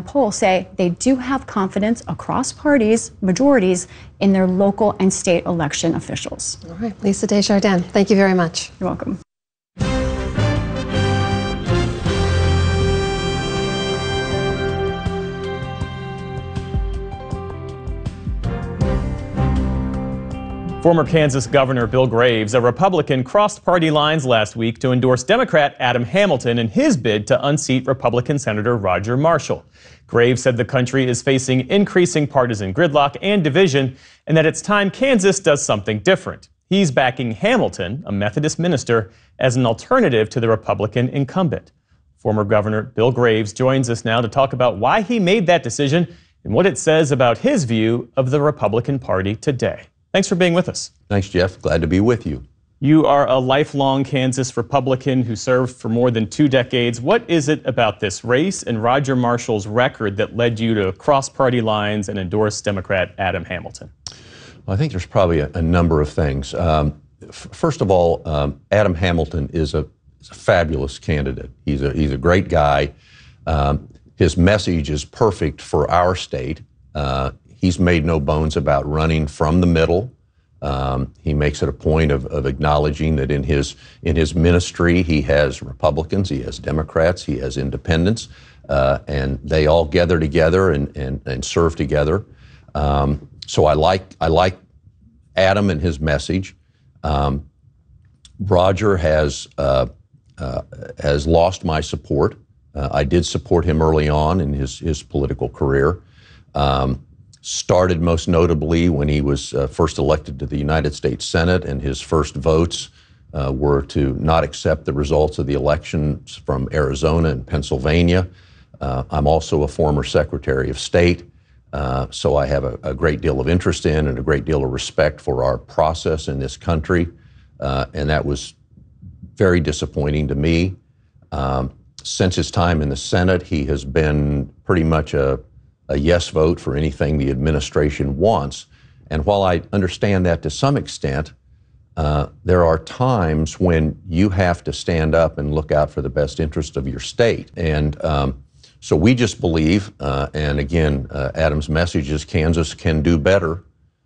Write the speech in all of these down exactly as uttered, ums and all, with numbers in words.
poll say they do have confidence across parties, majorities, in their local and state election officials. All right, Lisa Desjardins, thank you very much. You're welcome. Former Kansas Governor Bill Graves, a Republican, crossed party lines last week to endorse Democrat Adam Hamilton in his bid to unseat Republican Senator Roger Marshall. Graves said the country is facing increasing partisan gridlock and division, and that it's time Kansas does something different. He's backing Hamilton, a Methodist minister, as an alternative to the Republican incumbent. Former Governor Bill Graves joins us now to talk about why he made that decision and what it says about his view of the Republican Party today. Thanks for being with us. Thanks, Jeff. Glad to be with you. You are a lifelong Kansas Republican who served for more than two decades. What is it about this race and Roger Marshall's record that led you to cross party lines and endorse Democrat Adam Hamilton? Well, I think there's probably a, a number of things. Um, f- first of all, um, Adam Hamilton is a, is a fabulous candidate. He's a, he's a great guy. Um, his message is perfect for our state. Uh, He's made no bones about running from the middle. Um, he makes it a point of, of acknowledging that in his in his ministry he has Republicans, he has Democrats, he has independents, uh, and they all gather together and and, and serve together. Um, so I like I like Adam and his message. Um, Roger has uh, uh, has lost my support. Uh, I did support him early on in his his political career. Um, Started most notably when he was uh, first elected to the United States Senate, and his first votes uh, were to not accept the results of the elections from Arizona and Pennsylvania. Uh, I'm also a former Secretary of State, uh, so I have a, a great deal of interest in and a great deal of respect for our process in this country, uh, and that was very disappointing to me. Um, since his time in the Senate, he has been pretty much a a yes vote for anything the administration wants. And while I understand that to some extent, uh, there are times when you have to stand up and look out for the best interest of your state. And um, so we just believe, uh, and again, uh, Adam's message is Kansas can do better.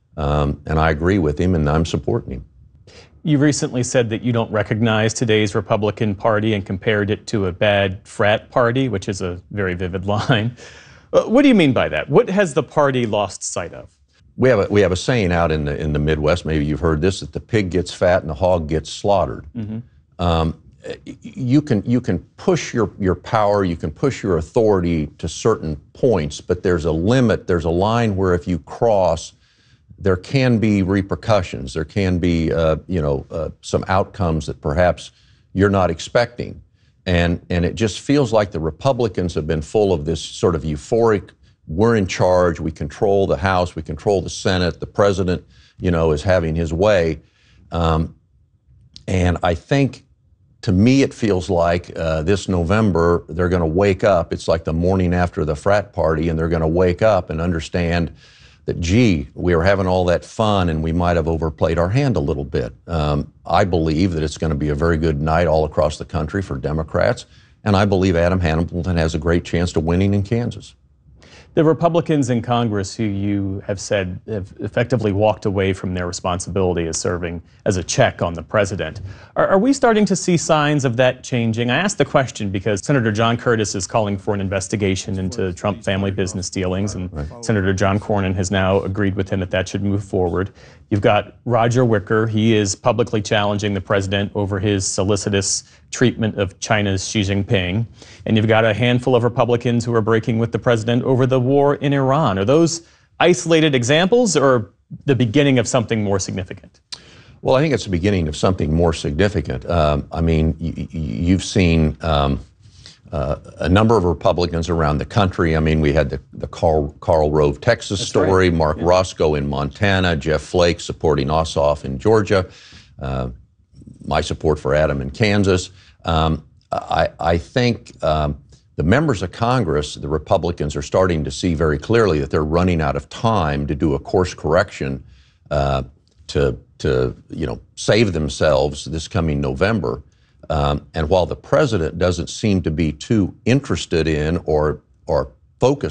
Um, and I agree with him, and I'm supporting him. You recently said that you don't recognize today's Republican Party and compared it to a bad frat party, which is a very vivid line. Uh, what do you mean by that? What has the party lost sight of? We have a, we have a saying out in the in the Midwest, maybe you've heard this, that the pig gets fat and the hog gets slaughtered. Mm-hmm. Um, you can you can push your, your power, you can push your authority to certain points, but there's a limit, there's a line where if you cross, there can be repercussions, there can be uh, you know uh, some outcomes that perhaps you're not expecting. And and it just feels like the Republicans have been full of this sort of euphoric, we're in charge, we control the House, we control the Senate, the president, you know, is having his way. Um, and I think, to me, it feels like uh, this November, they're going to wake up. It's like the morning after the frat party, and they're going to wake up and understand that, gee, we were having all that fun and we might have overplayed our hand a little bit. Um, I believe that it's going to be a very good night all across the country for Democrats, and I believe Adam Hamilton has a great chance to winning in Kansas. The Republicans in Congress who you have said have effectively walked away from their responsibility as serving as a check on the president. Are, are we starting to see signs of that changing? I ask the question because Senator John Curtis is calling for an investigation into Trump family business dealings, and right. Senator John Cornyn has now agreed with him that that should move forward. You've got Roger Wicker. He is publicly challenging the president over his solicitous treatment of China's Xi Jinping. And you've got a handful of Republicans who are breaking with the president over the war in Iran. Are those isolated examples or the beginning of something more significant? Well, I think it's the beginning of something more significant. Um, I mean, y- you've seen um, uh, a number of Republicans around the country. I mean, we had the, the Karl, Karl Rove, Texas That's story, right. Mark yeah. Roscoe in Montana, Jeff Flake supporting Ossoff in Georgia, uh, my support for Adam in Kansas. Um, I, I think um, the members of Congress, the Republicans, are starting to see very clearly that they're running out of time to do a course correction uh, to, to, you know, save themselves this coming November. Um, and while the president doesn't seem to be too interested in or, or focused